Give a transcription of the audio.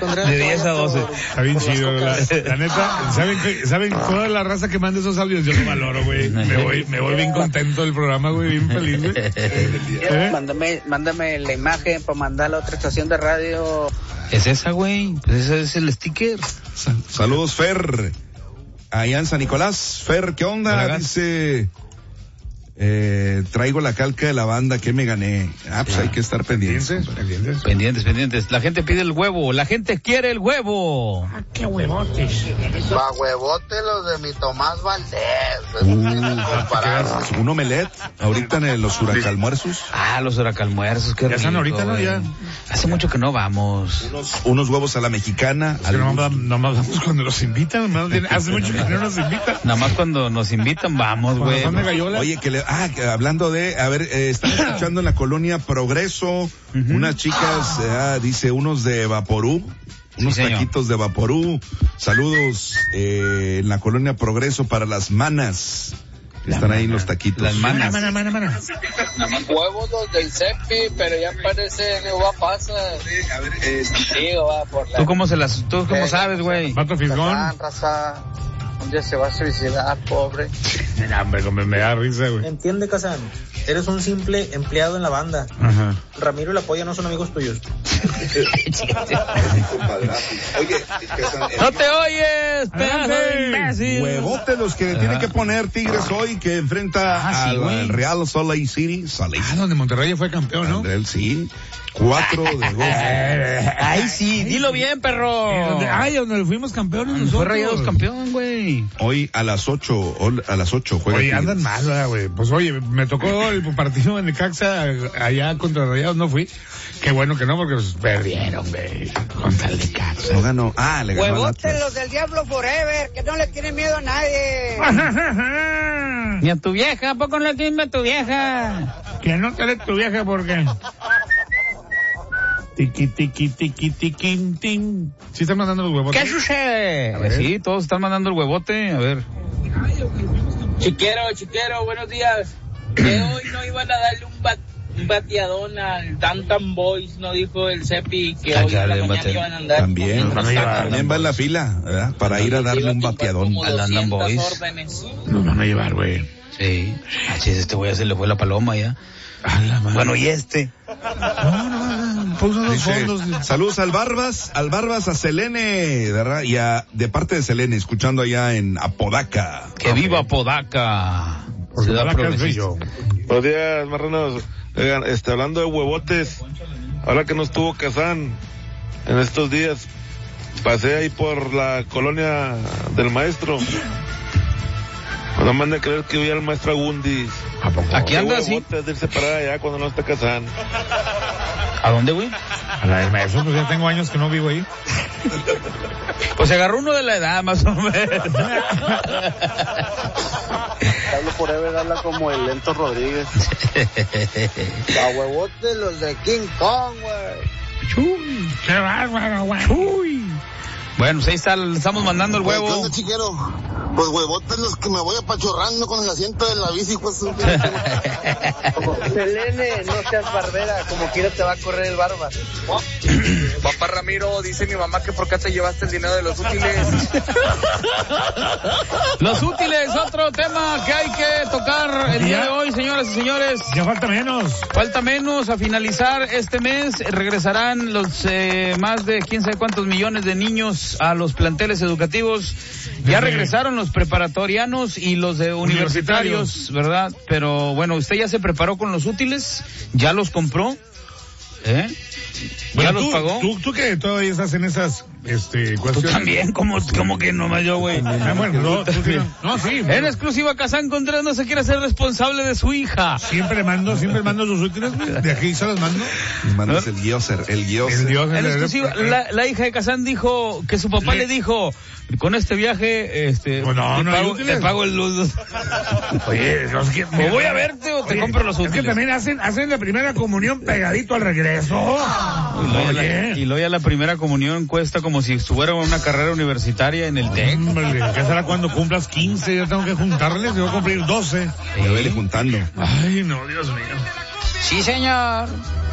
De 10 a 12. Está bien chido, la neta. ¿Saben toda la raza que manda esos audios? Yo lo valoro, güey. Me voy bien contento del programa, güey, bien feliz, güey. Mándame la imagen para mandar a la otra estación de radio. Es esa, güey. Pues ese es el sticker. Saludos, Fer. Allá en San Nicolás. Fer, ¿qué onda? Hola, dice... traigo la calca de la banda que me gané. Pues hay que estar pendientes. Pendientes. La gente pide el huevo. La gente quiere el huevo. ¡Qué huevotes! Pa' huevote los de mi Tomás Valdés. Un omelet ahorita en los huracalmuerzos. Los huracalmuerzos, qué rico. Ya están ahorita, ¿no? Ya. Hace mucho que no vamos. Unos huevos a la mexicana. Es que nomás vamos cuando los invitan. Hace mucho que no nos invitan. Nada más cuando nos invitan vamos, güey. Oye, hablando de, están escuchando en la colonia Progreso, unas chicas, dice, unos de Vaporú, unos taquitos de Vaporú. Saludos en la colonia Progreso para las manas. Están ahí los taquitos. Las manas. Mana. Huevos los del Cepi, pero ya parece que va a pasar. Va por la... ¿Tú cómo sabes, güey? Vato fisgón. Raza. Un día se va a suicidar, pobre. Hombre, me da risa, güey. Entiende, Kazan. Eres un simple empleado en la banda. Ajá. Ramiro y la polla no son amigos tuyos. Oye, ¡No te oyes, pedazo de imbécil! Huevote los que le tiene que poner Tigres hoy, que enfrenta al Real Salt Lake City. Donde Monterrey ya fue campeón, ¿no? Sí. 4-2. Ay, sí, dilo bien, perro. Donde fuimos campeones nosotros. Fue Rayados campeón, güey. Hoy a las 8 juega. Oye, andan mal, güey. Pues oye, me tocó el partido en Necaxa allá contra Rayados, no fui. Qué bueno que no, porque pues, perdieron, güey. Contra el Necaxa. No ganó. Le ganó. Huevote los del Diablo Forever, que no le tienen miedo a nadie. Ni a tu vieja, ¿a poco no le tiene miedo a tu vieja? Que no te le tu vieja, porque... Tiki, tin. ¿Sí están mandando los huevotes? ¿Qué sucede? Sí, todos están mandando el huevote. A ver. Chiquero, buenos días. Que hoy no iban a darle un bateadón al Tantan Boys, no dijo el Cepi, que hoy en la mañana iban a andar. También va en la fila, ¿verdad? Para ir a darle un bateadón al Tantan Boys. Nos van a llevar, güey. Sí. Este güey se le fue la paloma ya. Bueno, ¿y este? No, puso los fondos. Saludos al Barbas, a Selene, ¿verdad? Y de parte de Selene, escuchando allá en Apodaca. ¡Que viva Apodaca! Buenos días, marranos. Oigan, hablando de huevotes, ahora que no estuvo Kazan en estos días, pasé ahí por la colonia del maestro. No me han de creer que vi al maestro Agundis. Aquí anda así. De irse para allá cuando no está Kazan. ¿A dónde, güey? A la del maestro, pues ya tengo años que no vivo ahí. Pues se agarró uno de la edad, más o menos. Pablo Forever habla como el Lento Rodríguez. A huevote los de King Kong, güey. Chuy, qué bárbaro, güey. Chuy. Bueno, pues ahí estamos mandando el huevo. ¿Qué onda, chiquero? Pues huevotes los que me voy apachorrando con el asiento de la bici, pues. Selene, no seas barbera, como quiera te va a correr el barba. Papá Ramiro, dice mi mamá que por qué te llevaste el dinero de los útiles. Los útiles, otro tema que hay que tocar el día de hoy, señoras y señores. Ya falta menos. Falta menos a finalizar este mes. Regresarán los más de quién sabe cuántos millones de niños a los planteles educativos. Ya regresaron los preparatorianos y los de universitarios, ¿verdad? Pero bueno, ¿usted ya se preparó con los útiles? ¿Ya los compró? Bueno, ¿Ya los pagó? ¿Tú que todavía estás en esas cuestiones? Tú también, como que nomás yo, güey. Bueno, no, sí. Bueno. En exclusiva, Kazan Contreras no se quiere hacer responsable de su hija. Siempre mando sus útiles, güey. De aquí se los mando. Mandas el Gioser. En exclusiva, la hija de Kazan dijo que su papá le dijo, con este viaje, te pago el luz. Oye, o voy a verte o te compro los útiles. Es que también hacen la primera comunión pegadito al regreso. Y luego ya la primera comunión cuesta como si estuviera en una carrera universitaria en el TEC. ¿Qué será cuando cumplas 15? Yo tengo que juntarles, yo voy a cumplir 12. Me voy juntando. Ay, no, Dios mío. Sí, señor.